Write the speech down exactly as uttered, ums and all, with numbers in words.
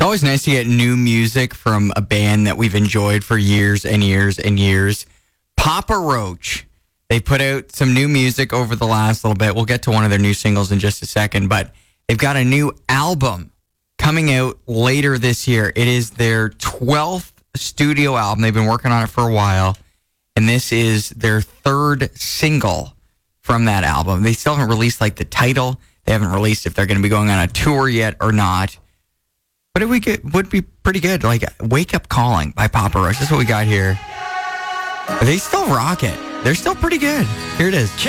It's always nice to get new music from a band that we've enjoyed for years and years and years. Papa Roach. They put out some new music over the last little bit. We'll get to one of their new singles in just a second, but they've got a new album coming out later this year. It is their twelfth studio album. They've been working on it for a while, and this is their third single from that album. They still haven't released like the title. They haven't released if they're going to be going on a tour yet or not. But it would, get, would be pretty good. Like Wake Up Calling by Papa Roach. That's what we got here. They still rock it. They're still pretty good. Here it is.